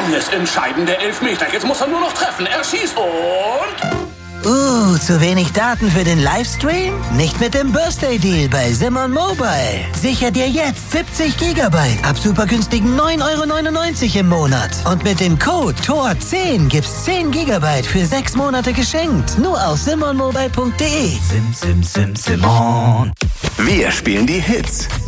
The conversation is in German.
Alles entscheidende Elfmeter. Jetzt muss er nur noch treffen. Er schießt und... Zu wenig Daten für den Livestream? Nicht mit dem Birthday Deal bei Simon Mobile. Sicher dir jetzt 70 Gigabyte ab super günstigen 9,99 € im Monat. Und mit dem Code TOR10 gibt's 10 Gigabyte für 6 Monate geschenkt. Nur auf simonmobile.de. Simon. Wir spielen die Hits